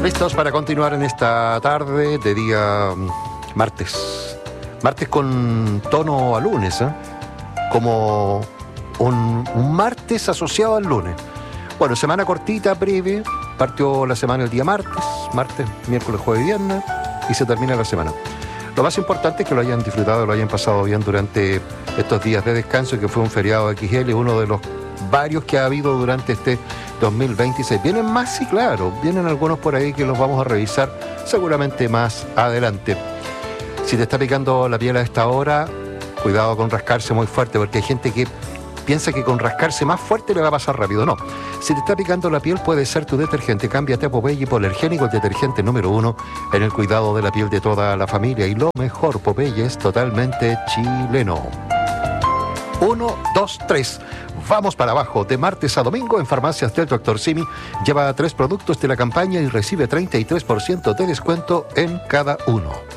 Listos para continuar en esta tarde de día martes. Martes con tono a lunes, ¿eh? Como un martes asociado al lunes. Bueno, semana cortita, breve. Partió la semana el día martes, miércoles, jueves y viernes, y se termina la semana. Lo más importante es que lo hayan disfrutado, lo hayan pasado bien durante estos días de descanso, que fue un feriado XL, uno de los varios que ha habido durante este 2026. Vienen más, sí, claro, vienen algunos por ahí que los vamos a revisar seguramente más adelante. Si te está picando la piel a esta hora, cuidado con rascarse muy fuerte, porque hay gente que piensa que con rascarse más fuerte le va a pasar rápido. No, si te está picando la piel puede ser tu detergente. Cámbiate a Popeye Hipoalergénico, el detergente número 1 en el cuidado de la piel de toda la familia. Y lo mejor, Popeye es totalmente chileno. 1, 2, 3. Vamos para abajo. De martes a domingo en Farmacias del Dr. Simi. Lleva 3 productos de la campaña y recibe 33% de descuento en cada uno.